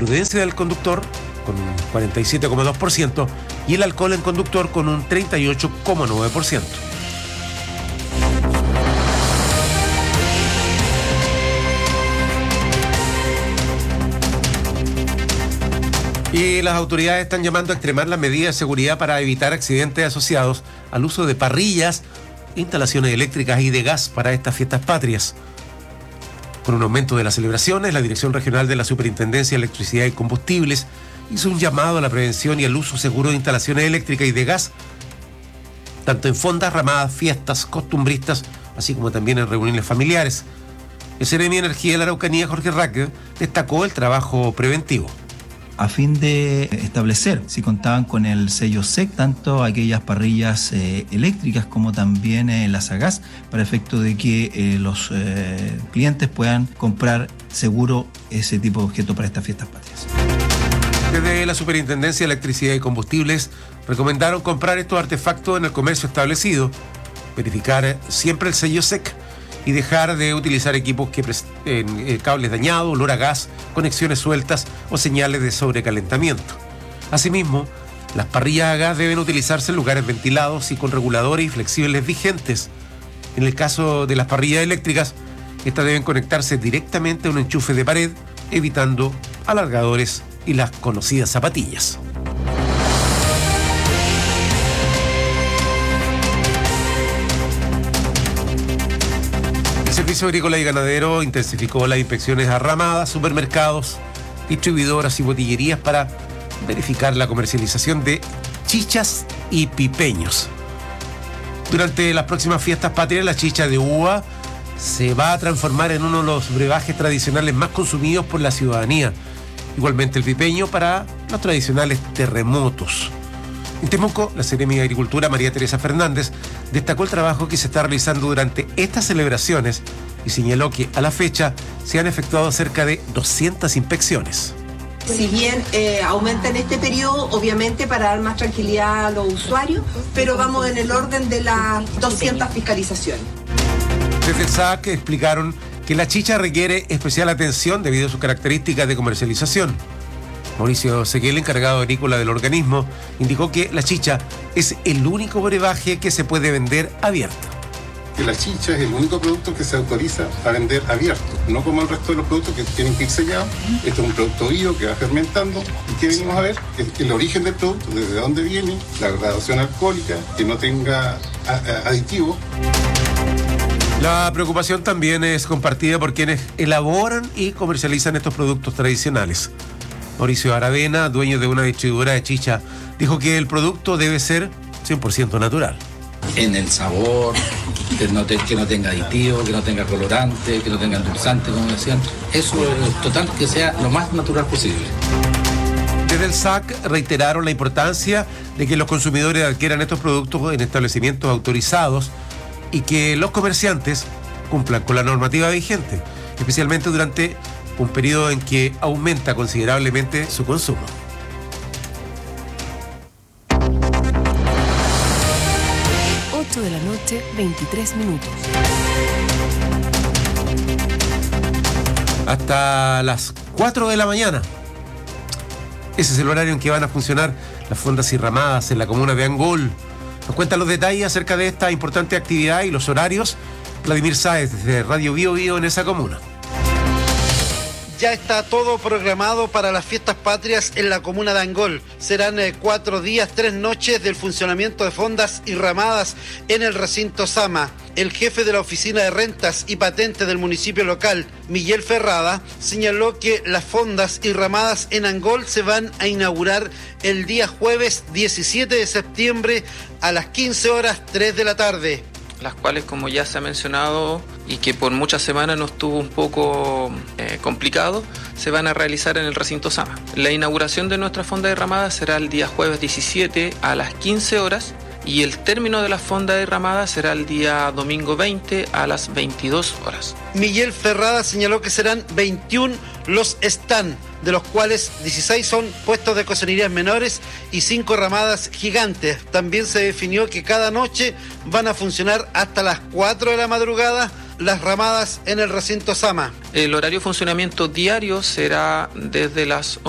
imprudencia del conductor con un 47,2% y el alcohol en conductor con un 38,9%. Y las autoridades están llamando a extremar las medidas de seguridad para evitar accidentes asociados al uso de parrillas, instalaciones eléctricas y de gas para estas fiestas patrias. Con un aumento de las celebraciones, la Dirección Regional de la Superintendencia de Electricidad y Combustibles hizo un llamado a la prevención y al uso seguro de instalaciones eléctricas y de gas, tanto en fondas, ramadas, fiestas, costumbristas, así como también en reuniones familiares. El Seremi de Energía de la Araucanía, Jorge Raque, destacó el trabajo preventivo. A fin de establecer si contaban con el sello SEC, tanto aquellas parrillas eléctricas como también las a gas, para efecto de que los clientes puedan comprar seguro ese tipo de objeto para estas fiestas patrias. Desde la Superintendencia de Electricidad y Combustibles recomendaron comprar estos artefactos en el comercio establecido, verificar siempre el sello SEC y dejar de utilizar equipos que cables dañados, olor a gas, conexiones sueltas o señales de sobrecalentamiento. Asimismo, las parrillas a gas deben utilizarse en lugares ventilados y con reguladores y flexibles vigentes. En el caso de las parrillas eléctricas, estas deben conectarse directamente a un enchufe de pared, evitando alargadores y las conocidas zapatillas. El Servicio Agrícola y Ganadero intensificó las inspecciones a ramadas, supermercados, distribuidoras y botillerías para verificar la comercialización de chichas y pipeños. Durante las próximas fiestas patrias, la chicha de uva se va a transformar en uno de los brebajes tradicionales más consumidos por la ciudadanía. Igualmente el pipeño para los tradicionales terremotos. En Temuco, la Seremi de Agricultura, María Teresa Fernández, destacó el trabajo que se está realizando durante estas celebraciones y señaló que a la fecha se han efectuado cerca de 200 inspecciones. Si bien aumenta en este periodo, obviamente para dar más tranquilidad a los usuarios, pero vamos en el orden de las 200 fiscalizaciones. Desde el SAC explicaron que la chicha requiere especial atención debido a sus características de comercialización. Mauricio Seguel, encargado agrícola del organismo, indicó que la chicha es el único brebaje que se puede vender abierto. Que la chicha es el único producto que se autoriza a vender abierto, no como el resto de los productos que tienen que ir sellados. Este es un producto vivo que va fermentando. ¿Y qué venimos a ver? El origen del producto, desde dónde viene, la graduación alcohólica, que no tenga aditivos. La preocupación también es compartida por quienes elaboran y comercializan estos productos tradicionales. Mauricio Aravena, dueño de una distribuidora de chicha, dijo que el producto debe ser 100% natural. En el sabor, que no tenga aditivo, que no tenga colorante, que no tenga endulzante, como decían. Eso es total, que sea lo más natural posible. Desde el SAC reiteraron la importancia de que los consumidores adquieran estos productos en establecimientos autorizados y que los comerciantes cumplan con la normativa vigente, especialmente durante un periodo en que aumenta considerablemente su consumo. De la noche, 23 minutos. Hasta las 4 de la mañana. Ese es el horario en que van a funcionar las fondas y ramadas en la comuna de Angol. Nos cuentan los detalles acerca de esta importante actividad y los horarios Vladimir Sáez, desde Radio Bio Bio en esa comuna. Ya está todo programado para las fiestas patrias en la comuna de Angol. Serán 4 días, 3 noches del funcionamiento de fondas y ramadas en el recinto Sama. El jefe de la Oficina de Rentas y Patentes del municipio local, Miguel Ferrada, señaló que las fondas y ramadas en Angol se van a inaugurar el día jueves 17 de septiembre a las 15:03 de la tarde. Las cuales, como ya se ha mencionado y que por muchas semanas nos estuvo un poco complicado, se van a realizar en el recinto Sama. La inauguración de nuestra fonda de ramadas será el día jueves 17 a las 15 horas y el término de la fonda de ramadas será el día domingo 20 a las 22 horas. Miguel Ferrada señaló que serán 21 los stand, de los cuales 16 son puestos de cocenerías menores y 5 ramadas gigantes. También se definió que cada noche van a funcionar hasta las 4 de la madrugada las ramadas en el recinto Sama. El horario de funcionamiento diario será desde las